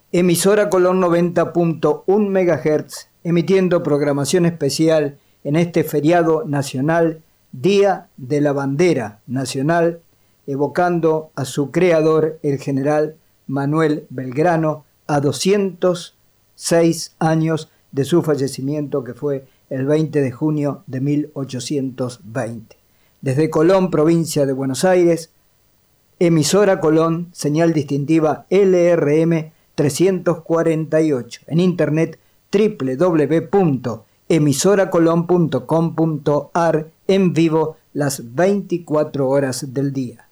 Emisora Colón 90.1 MHz, emitiendo programación especial en este feriado nacional, Día de la Bandera Nacional, evocando a su creador, el general Manuel Belgrano, a 206 años de su fallecimiento, que fue el 20 de junio de 1820. Desde Colón, provincia de Buenos Aires, emisora Colón, señal distintiva LRM 348. En internet www.emisoracolon.com.ar, en vivo las 24 horas del día.